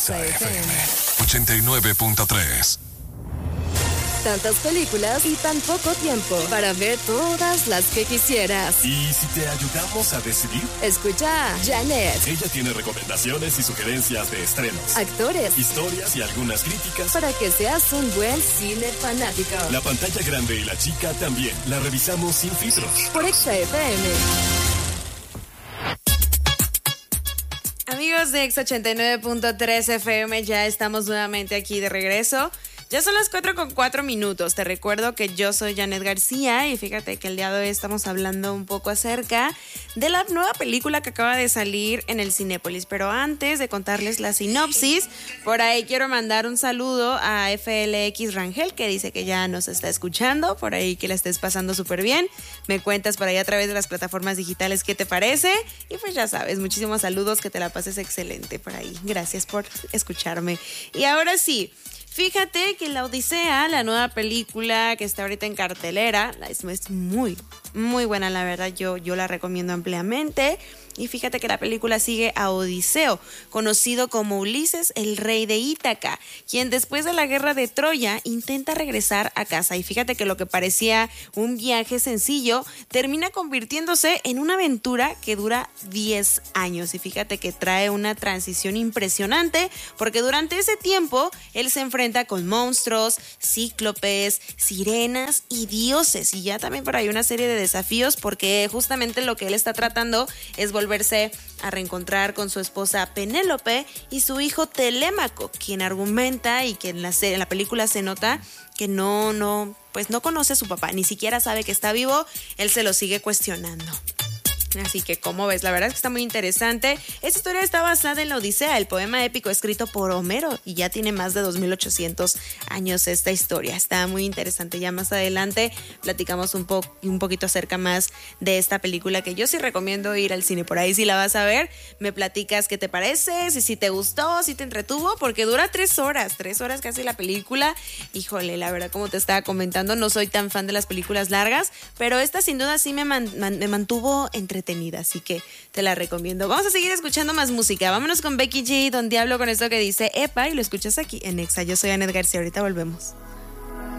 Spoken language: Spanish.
FM 89.3. Tantas películas y tan poco tiempo para ver todas las que quisieras. ¿Y si te ayudamos a decidir? Escucha a Janet. Ella tiene recomendaciones y sugerencias de estrenos, actores, historias y algunas críticas para que seas un buen cine fanático. La pantalla grande y la chica también la revisamos sin filtros. Por Exa FM. Amigos de Exa 89.3 FM, ya estamos nuevamente aquí de regreso. Ya son las 4:04. Te recuerdo que yo soy Janet García y fíjate que el día de hoy estamos hablando un poco acerca de la nueva película que acaba de salir en el Cinépolis. Pero antes de contarles la sinopsis, por ahí quiero mandar un saludo a FLX Rangel, que dice que ya nos está escuchando, por ahí que la estés pasando súper bien. Me cuentas por ahí a través de las plataformas digitales qué te parece. Y pues ya sabes, muchísimos saludos, que te la pases excelente por ahí. Gracias por escucharme. Y ahora sí, fíjate que La Odisea, la nueva película que está ahorita en cartelera, es muy, muy buena, la verdad. Yo la recomiendo ampliamente. Y fíjate que la película sigue a Odiseo, conocido como Ulises, el rey de Ítaca, quien después de la guerra de Troya intenta regresar a casa. Y fíjate que lo que parecía un viaje sencillo termina convirtiéndose en una aventura que dura 10 años. Y fíjate que trae una transición impresionante, porque durante ese tiempo él se enfrenta con monstruos, cíclopes, sirenas y dioses. Y ya también por ahí una serie de desafíos, porque justamente lo que él está tratando es volverse a reencontrar con su esposa Penélope y su hijo Telémaco, quien argumenta y que en la película se nota que no conoce a su papá, ni siquiera sabe que está vivo. Él se lo sigue cuestionando. Así que, ¿cómo ves? La verdad es que está muy interesante. Esta historia está basada en la Odisea, el poema épico escrito por Homero, y ya tiene más de 2800 años esta historia. Está muy interesante. Ya más adelante platicamos un poquito acerca más de esta película, que yo sí recomiendo ir al cine. Por ahí, si la vas a ver, me platicas qué te parece, si te gustó, si te entretuvo, porque dura 3 horas casi la película. Híjole, la verdad, como te estaba comentando, no soy tan fan de las películas largas, pero esta sin duda sí me mantuvo entretenida, así que te la recomiendo. Vamos a seguir escuchando más música. Vámonos con Becky G, Don Diablo, con esto que dice Epa, y lo escuchas aquí en Exa. Yo soy Anet García, ahorita volvemos.